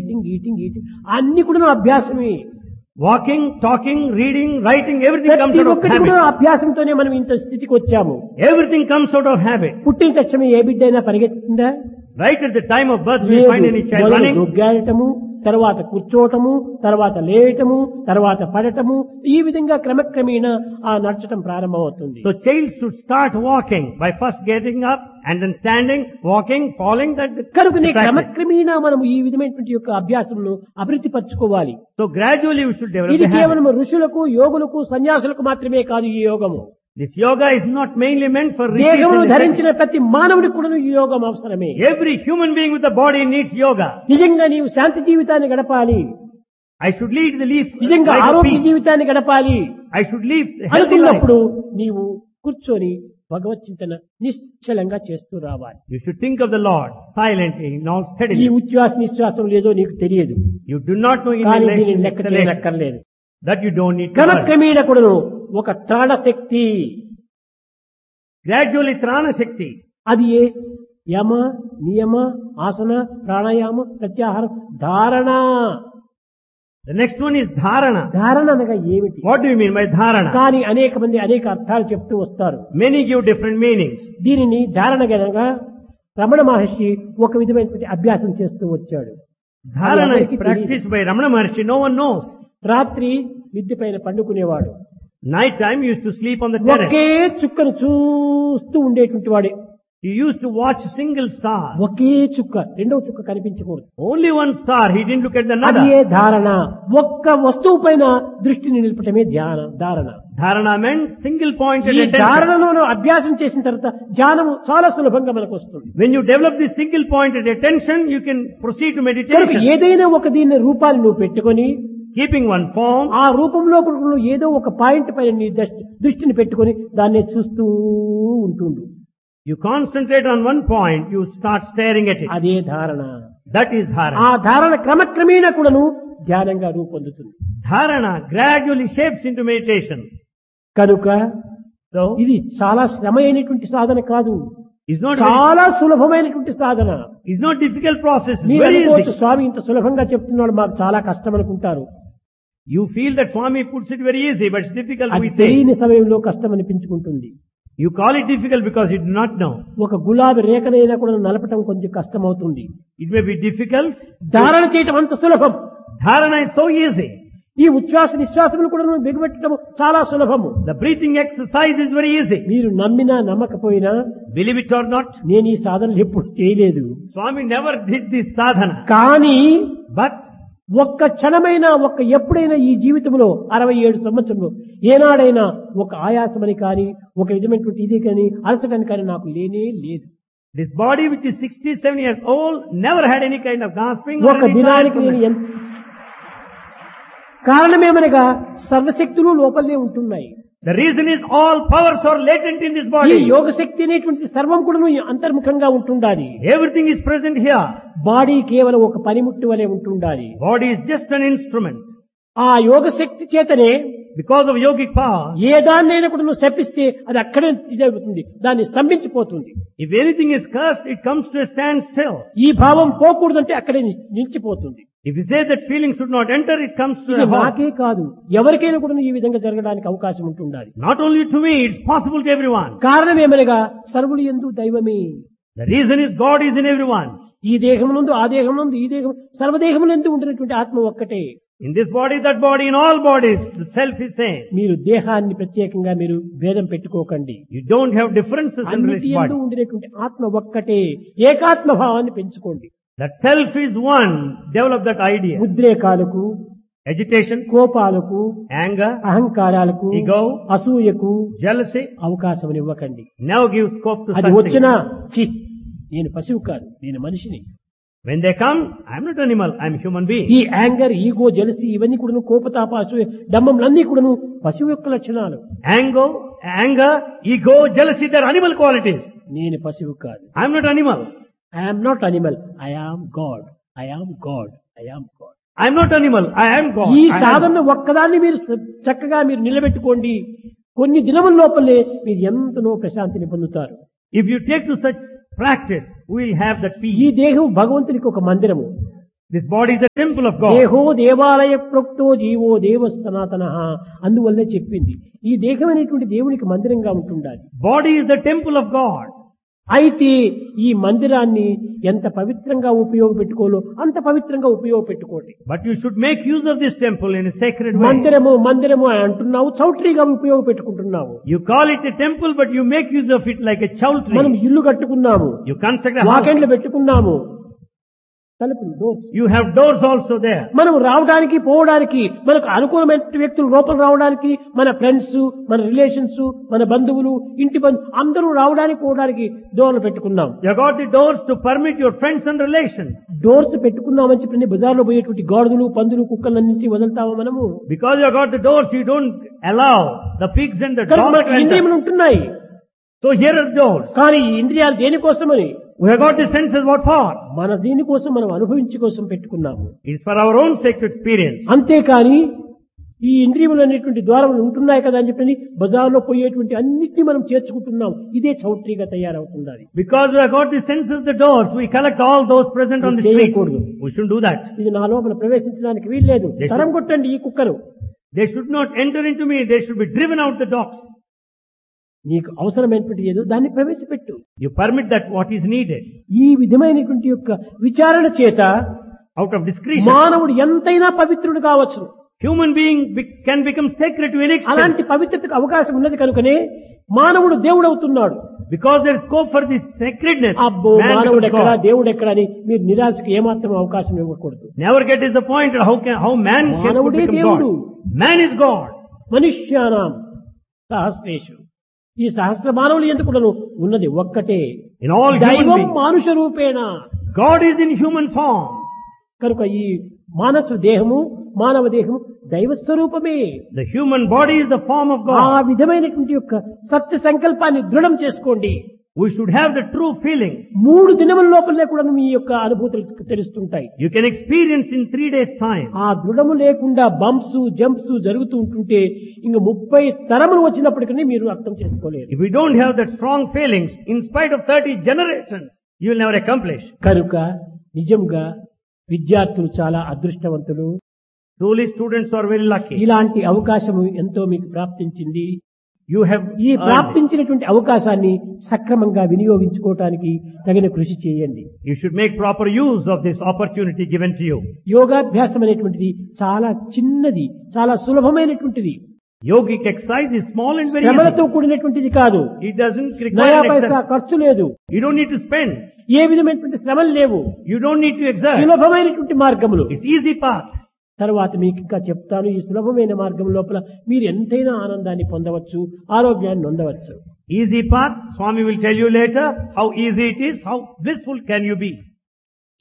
Eating అన్ని కూడా అభ్యాసమే. Walking, talking, reading, writing, everything comes ప్రతి out of ఒక్కటి కూడా habit. అభ్యాసంతోనే మనం ఇంత స్థితికి వచ్చాము. Everything comes out of habit. పుట్టిన తక్షణం ఏ బిడ్డ అయినా పరిగెత్తుందా? Right at the time of birth, we find any child మొదలు running. దొగ్గాడటము, తర్వాత కూర్చోవటము, తర్వాత లేయటము, తర్వాత పడటము, ఈ విధంగా క్రమక్రమేణా ఆ నడచటం ప్రారంభమవుతుంది. So child should start walking by first getting up and then standing, walking, falling. కనుకనే practice. క్రమక్రమేణా మనము ఈ విధమైనటువంటి యొక్క అభ్యాసమును అభివృద్ధి పరచుకోవాలి. So gradually we should develop ఇది the habit. కేవలం ఋషులకు, యోగులకు, సన్యాసులకు మాత్రమే కాదు ఈ యోగము. This yoga is not mainly meant for rishis దేహమును and ధరించిన ప్రతి మానవుడికి కూడా ఈ యోగం అవసరమే. every human being with a body needs yoga. నిజంగా నీవు శాంతి జీవితాన్ని గడపాలి, I should lead the life నిజంగా life of ఆరోగ్య peace. జీవితాన్ని గడపాలి I should live a healthy life. అనుకున్నప్పుడు నీవు కూర్చొని భగవత్ చింతన నిశ్చలంగా చేస్తూ రావాలి. You should think of the Lord silently, not ఈ steadily. ఉచ్ఛ్వాస నిశ్వాసం లేదో నీకు తెలియదు, You do not know కానీ దీనిని inhalation, లెక్క exhalation. చేయనక్కర్లేదు. That you don't need to worry. క్రమక్రమేణ కూడాను ఒక త్రాణ శక్తి, Gradually Trana Shakti. అది ఏ యమ, నియమ, ఆసన, ప్రాణాయామ, ప్రత్యాహారం, ధారణ. The next one is Dharana. ధారణ అనగా ఏమిటి? What do you mean by Dharana? కానీ అనేక మంది అనేక అర్థాలు చెప్తూ వస్తారు. Many give different meanings. దీనిని ధారణ గనగా రమణ మహర్షి ఒక విధమైనటువంటి అభ్యాసం చేస్తూ వచ్చాడు. Dharana is practiced by Ramana Maharshi. No one knows. రాత్రి మిద్దె పైన పండుకునేవాడు. Night time he used to sleep on the terrace. ఒకే చుక్కను చూస్తూ ఉండేటువంటి వాడు. He used to watch single star. ఒకే చుక్క, రెండవ చుక్క కనిపించకూడదు. Only one star. He didn't look at the అదే another. ధారణ. ఒక్క వస్తువు పైన దృష్టిని నిలపటమే ధారణ. Dharana meant single pointed ఈ attention. ధారణలో అభ్యాసం చేసిన తర్వాత ధ్యానము చాలా సులభంగా మనకు వస్తుంది. When you develop this single pointed attention, you can proceed to కనుక meditation. ఏదైనా ఒక దీని రూపాన్ని నువ్వు పెట్టుకొని Keeping one form, ఆ రూపంలో నువ్వు ఏదో ఒక పాయింట్ పైన నీ దృష్టిని పెట్టుకొని దాన్ని చూస్తూ ఉంటుండు. you concentrate on one point, you start staring at it. అదే ధారణ. That is ఆ Dharana. ధారణ క్రమక్రమేణా కూడాను ధ్యానంగా రూపొందుతుంది. Dharana gradually shapes into meditation. కనుక So, ఇది చాలా శ్రమ అయినటువంటి సాధన కాదు, it's not చాలా సులభమైనటువంటి సాధన. it's not difficult process. It's మీరు very అనుకోవచ్చు, easy. స్వామి ఇంత సులభంగా చెప్తున్నాడు, మాకు చాలా కష్టం అనుకుంటారు. You feel that Swami puts it very easy, but it's difficult అది we say. తెలియని సమయంలో కష్టం అనిపించుకుంటుంది. You call it difficult because you do not know. ఒక గులాబీ రేఖనైనా కూడా నలపటం కొంచెం కష్టం అవుతుంది. It may be difficult. ధారణ చేయటం అంత సులభం. Dharana is so easy. ఈ ఉచ్ఛ్వాస నిశ్వాసములు కూడా బిగబెట్టడం చాలా సులభము. The breathing exercise is very easy. మీరు నమ్మినా నమ్మకపోయినా Believe it or not, నేను ఈ సాధనలు ఎప్పుడు చేయలేదు. Swami never did this sadhana. కానీ But ఒక్క క్షణమైనా ఎప్పుడైనా ఈ జీవితంలో 67 సంవత్సరంలో ఏనాడైనా ఒక ఆయాసమని కానీ ఒక విధమైనటువంటి ఇది కానీ అలసటని కానీ నాకు లేనే లేదు. this body which is 67 years old never had any kind of gasping or ఒక any దినానికి నేను tiredness. కారణమేమనగా సర్వశక్తులు లోపలనే ఉంటున్నాయి. The reason is all powers are latent in this ఈ body. యోగ శక్తి అనేటువంటి సర్వం కూడా అంతర్ముఖంగా ఉంటుండాలి. Everything is present here. Body కేవలం ఒక పనిముట్టు వలె ఉంటుండాలి. Body is just an instrument. ఆ యోగ శక్తి చేతనే Because of yogic power, ఏ దాన్నైనా కూడా నువ్వు శపిస్తే అది అక్కడే ఇదవుతుంది, దాన్ని స్తంభించిపోతుంది. if anything is cursed, it comes to a standstill. ఈ భావం పోకూడదంటే అక్కడే నిలిచిపోతుంది. If you say that feeling should not enter, it comes to ఇది a halt. నాకే కాదు, ఎవరికైనా కూడా ఈ విధంగా జరగడానికి అవకాశం ఉంటుండాలి. Not only to me, it's possible to everyone. కారణం ఏమనగా సర్వులు యందు దైవమే. The reason is God is in everyone. ఈ దేహమునందు ఆ దేహమునందు ఈ దేహం సర్వదేహములందు ఉంటున్నటువంటి ఆత్మ ఒక్కటే. In this body, that body, in all bodies, the self is same. మీరు దేహాన్ని ప్రత్యేకంగా మీరు భేదం పెట్టుకోకండి. You don't have differences in అన్నిటి this యందు body. ఉండినటువంటి ఆత్మ ఒక్కటే. ఏకాత్మ భావాన్ని పెంచుకోండి. That self is one. Develop that idea. ఉద్రేకాలకు, Agitation, కోపాలకు, anger, అహంకారాలకు, ego, అసూయకు jealousy, అవకాశం ఇవ్వకండి. never give scope to అది such వచ్చినా things. ఛీ, నేను పశువు కాదు, నేను మనిషిని. When they come, I'm not animal, I'm a human being. ఈ యాంగర్, ఈగో, జలసి ఇవన్నీ కూడాను, కోపతాప, అసూయ, డంబంలన్నీ కూడాను పశువు యొక్క లక్షణాలు. Anger, ego, jealousy, they're animal qualities. నేను పశువు కాదు. I'm not animal. I'm not animal, I am God, I am God, I am God. I'm not animal, I am God. ఈ I am సాధన ఒక్కదాన్ని మీరు చక్కగా మీరు నిలబెట్టుకోండి. కొన్ని దినముల లోపలే మీరు ఎంతనో ప్రశాంతిని పొందుతారు. If you take to such practice, we'll have that ఈ peace. దేహం భగవంతునికి ఒక మందిరము. This body is the temple of God. దేహో దేవాలయ ప్రోక్తో జీవో దేవ సనాతనః. అందువల్లే చెప్పింది ఈ దేహం అనేటువంటి దేవునికి మందిరంగా ఉంటుండాలి. Body is the temple of God. అయితే ఈ మందిరాన్ని ఎంత పవిత్రంగా ఉపయోగపెట్టుకోలో అంత పవిత్రంగా ఉపయోగపెట్టుకోండి. But you should make use of this temple in a sacred way. మందిరము మందిరము అని అంటున్నావు, చౌట్రీగా ఉపయోగపెట్టుకుంటున్నావు. You call it a temple, but you make use of it like a మనం chowtry. ఇల్లు కట్టుకున్నాము, You construct a house. వాకిండ్లు పెట్టుకున్నాము, తలుపులు doors. You have doors also there. మనం రావడానికి పోవడానికి మనకు అనుకూలమైన వ్యక్తులు లోపల రావడానికి మన ఫ్రెండ్స్, మన రిలేషన్స్, మన బంధువులు, ఇంటి అందరూ రావడానికి పోవడానికి డోర్లు పెట్టుకున్నాం. You have got the doors to permit your friends and relations. Doors పెట్టుకున్నామని చెప్పి బజార్లో పోయేటువంటి గాడిదలు, పందులు, కుక్కలన్నింటినీ వదులుతామా మనము? Because you have got the doors, you don't allow the pigs and the dogs to enter. ఇంద్రియములు ఉంటున్నాయి. So here are the doors. కానీ ఈ ఇంద్రియాలు దేనికోసమని? We have got the senses, what for? మన దీనికోసం, మనం అనుభవించే కోసం పెట్టుకున్నాము. It is for our own sake to experience. అంతేకాని ఈ ఇంద్రియములు అనేటువంటి ద్వారములు ఉంటున్నాయి కదా అని చెప్పి బజార్లో పోయేటువంటి అన్నిటినీ మనం చేర్చుకుంటున్నాం. ఇదే చౌట్రీగా తయారవుతుంది. Because we have got the senses, the doors, we collect all those present on the street. We shouldn't do that. ఇది నా లోపల ప్రవేశించడానికి వీల్లేదు. తరం కొట్టండి ఈ cooker. They should not enter into me. They should be driven out the dogs. నీకు అవసరమైనటువంటి ఏదో దాన్ని ప్రవేశపెట్టు. You permit that what is needed. ఈ విధమైనటువంటి యొక్క విచారణ చేత Out of discretion, మానవుడు ఎంతైనా పవిత్రుడు కావచ్చు. human being can become sacred to an extent. అలాంటి పవిత్రతకు అవకాశం ఉన్నది కనుకనే మానవుడు దేవుడు అవుతున్నాడు. Because there is scope for this sacredness. అబ్బో man మానవుడు becomes ఎక్కడా God. దేవుడు ఎక్కడా అని మీరు నిరాశకు ఏమాత్రం అవకాశం ఇవ్వకూడదు. Never get disappointed. How man can మానవుడే become దేవుడు. God. Man is God. మనుష్యానాం సహస్రేషు. ఈ సహస్ర మానవులు ఎందుకు ఉన్నది ఒక్కటే. In all human దైవం beings, మానుష రూపేణ. God is in human form. కనుక ఈ మానవ దేహము, మానవ దేహము దైవ స్వరూపమే. The human body is the form of ఆ God. విధమైనటువంటి యొక్క సత్య సంకల్పాన్ని దృఢం చేసుకోండి. We should have the true feeling. 3 దినముల లోపలనే కూడా మీ యొక్క అనుభూతులు తెలుస్తుంటాయి. You can experience in 3 days' time. ఆ దృఢము లేకుండా బంప్స్ జంప్స్ జరుగుతూ ఉంటుంటే ఇంక 30 తరములు వచ్చినప్పటికీ మీరు అర్థం చేసుకోలేరు. If we don't have that strong feelings, in spite of 30 generations, you will never accomplish. కనుక నిజంగా విద్యార్థులు చాలా అదృష్టవంతులు. Truly, students are very lucky. ఇలాంటి అవకాశము ఎంతో మీకు ప్రాప్తించింది. You have ఈ earned it. ప్రాప్తించినటువంటి అవకాశాన్ని సక్రమంగా వినియోగించుకోవటానికి తగిన కృషి చేయండి. You should make proper use of this opportunity given to you. యోగాభ్యాసం అనేటువంటిది చాలా చిన్నది, చాలా సులభమైనటువంటిది. Yogic exercise is small and very శ్రమలతో easy. కూడినటువంటిది కాదు. It doesn't నయా require పైసా exercise. ఖర్చు లేదు. You don't need to spend. ఏ విధమైనటువంటి శ్రమలు లేవు. You don't need to exert. సులభమైనటువంటి మార్గములు. It's easy path. తర్వాత మీకు ఇంకా చెప్తాను. ఈ సులభమైన మార్గం లోపల మీరు ఎంతైనా ఆనందాన్ని పొందవచ్చు, ఆరోగ్యాన్ని పొందవచ్చు. Easy path. Swami will tell you later how easy it is, how blissful can you be.